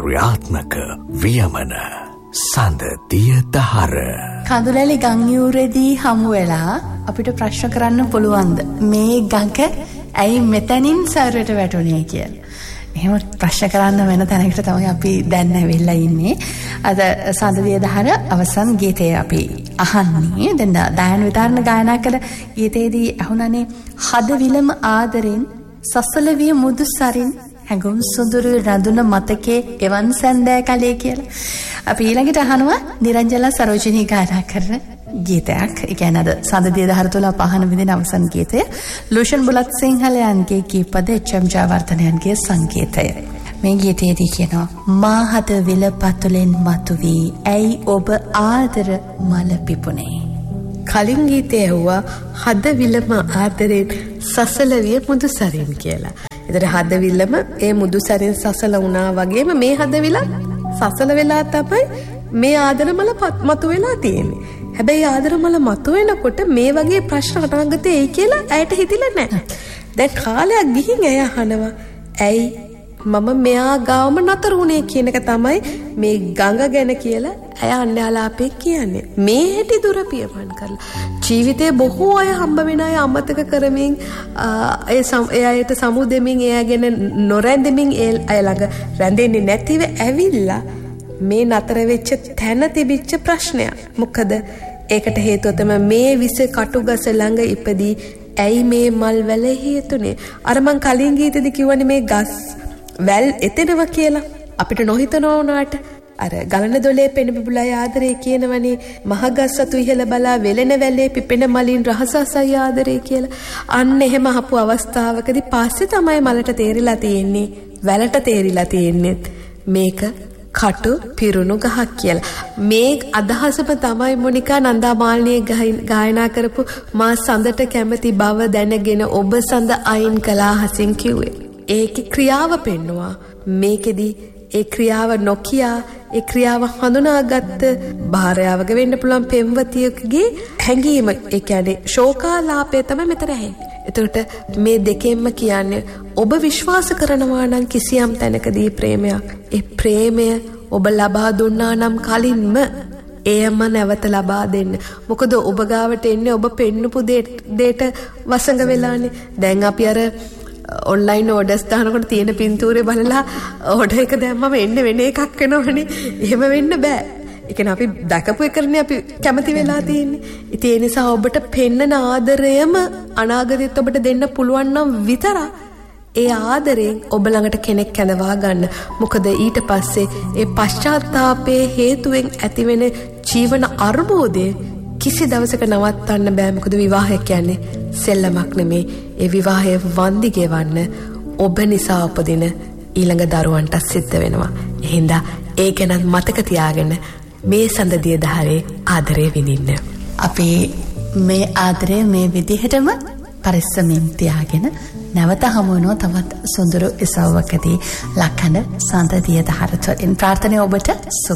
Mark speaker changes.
Speaker 1: කාර්යාත්මක වියමන සඳ දිය දහර.
Speaker 2: කඳුලැලි ගංයූරේදී හමු වෙලා අපිට ප්‍රශ්න කරන්න පුළුවන්ද මේ ගඟ ඇයි මෙතනින් සර්වට වැටුනේ කියලා. එහෙම ප්‍රශ්න කරන්න වෙන තැනකට තමයි අපි දැන් ඇවිල්ලා ඉන්නේ. අද සඳ දිය දහර අවසන් ගීතය අපි අහන්නේ. දැන් දයන් විතරන ගායනා කළ ගීතයේදී අහුණනේ හද විලම ආදරෙන් සසල විය මුදු සරින් හැඟුම් සුඳුරු රඳුන මතකේ එවන් සැන්දෑ කලේ කියලා. අපි ඊළඟට අහනවා නිරංජලා සරෝජිනී ගායනා කරන ගීතයක්. ඒ කියන්නේ අද සඳ දිය දහර තුල පහන විදින අවසන් ගීතය. ලූෂන් බුලත් සිංහලයන්ගේ ගීපද එච්.එම්. ජයවර්ධනයන්ගේ සංගීතය. මේ ගීතයේදී කියනවා මා හද විල පතුලෙන් මතුවී ඇයි ඔබ ආදර මල පිපුනේ.
Speaker 3: කලින් ගීතය ඇහුවා හද විලම ආදරෙන් සසලවිය මුදු සරින් කියලා. එතකොට හදවිල්ලම ඒ මුදු සැරින් සසල වුණා වගේම මේ හදවිල සසල වෙලා තමයි මේ ආදරමල මතු වෙලා තියෙන්නේ. හැබැයි ආදරමල මතු වෙනකොට මේ වගේ ප්‍රශ්න අනාගතේ එයි කියලා ඇයට හිතිලා නැහැ. දැන් කාලයක් ගිහින් ඇය අහනවා ඇයි මම මෙයා ගාවම නතර වුණේ කියන එක තමයි මේ ගඟ ගැන කියලා ඇය අන්‍යාලාපේ කියන්නේ. මේ හැටි දුර පියමන් කරලා ජීවිතේ බොහෝ අය හම්බ වෙන අය අමතක කරමින් ඒ අයට සමු දෙමින් එයාගෙන නොරැඳෙමින් අය ළඟ රැඳෙන්නේ නැතිව ඇවිල්ලා මේ නතර වෙච්ච තැන තිබිච්ච ප්‍රශ්නයක්. මොකද ඒකට හේතුව තමයි මේ විස කටුගස ළඟ ඉපදී ඇයි මේ මල් වැල හේතුනේ. අර මං කලින් ගීතෙදි කිව්වනේ මේ ගස් වැල් එතෙනවා කියලා. අපිට නොහිතනවා වුණාට අර ගලන දොලේ පෙන බබුලයි ආදරේ කියනවනේ මහගස් සතු ඉහළ බලා වෙලෙන වැලේ පිපෙන මලින් රහසසයි ආදරේ කියලා. අන්න එහෙම අහපු අවස්ථාවකදී පස්සේ තමයි මලට තේරිලා තියෙන්නේ වැලට තේරිලා තියෙන්නේ මේක කටු පිරුණු ගහක් කියලා. මේ අදහසම තමයි මොනිකා නන්දා මාල්නිය ගායනා කරපු මා සඳට කැමති බව දැනගෙන ඔබ සඳ අයින් කළා හසින් කිව්වේ. ඒකේ ක්‍රියාව පෙන්නවා. මේකෙදි ඒ ක්‍රියාව නොකියා ඒ ක්‍රියාව හඳුනාගත්ත භාර්යාවක වෙන්න පුළුවන් පෙම්වතියකගේ හැඟීම ඒ කියන්නේ ශෝකාලාපය තමයි මෙතන ඇහෙන්නේ. එතකොට මේ දෙකෙන්ම කියන්නේ ඔබ විශ්වාස කරනවා නම් කිසියම් තැනකදී ප්‍රේමයක් ඒ ප්‍රේමය ඔබ ලබා දුන්නා නම් කලින්ම එයම නැවත ලබා දෙන්න. මොකද ඔබ ගාවට එන්නේ ඔබ පෙන්නපු දෙයට වසඟ වෙලානේ. දැන් අපි අර ඔන්ලයින් ඕඩර්ස් දානකොට තියෙන පින්තූරේ බලලා ඕඩර් එක දැම්මම එන්නේ වෙන එකක් වෙනවනේ. එහෙම වෙන්න බෑ. ඒ කියන්නේ අපි දැකපු එකනේ අපි කැමති වෙලා තියෙන්නේ. ඉතින් ඒ නිසා ඔබට පෙන්නන ආදරයම අනාගතෙත් ඔබට දෙන්න පුළුවන් නම් විතරක් ඒ ආදරයෙන් ඔබ ළඟට කෙනෙක් කැඳවා ගන්න. මොකද ඊට පස්සේ ඒ පශ්චාත්තාපයේ හේතුවෙන් ඇතිවෙන ජීවන අර්බුදය කිසි දවසක නවත්තන්න බෑ. මොකද විවාහය කියන්නේ සෙල්ලමක් නෙමේ. ඒ විවාහය වන්දි ගෙවන්න ඔබ නිසා උපදින ඊළඟ දරුවන්ට සිද්ධ වෙනවා. එහෙනම් ඒ ගැන මතක තියාගෙන මේ සඳ දිය දහරේ ආදරය විඳින්න. අපි මේ ආදරය මේ විදිහටම පරිස්සමින් තියාගෙන නැවත හමු වෙනවා තවත් සුන්දර ඉසව්වකදී ලක්හඬ සඳ දිය දහර තුළින්. ප්‍රාර්ථනාව ඔබට